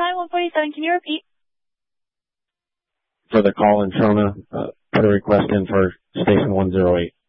time, 147, can you repeat? For the call in Trona, put a request in for station 108.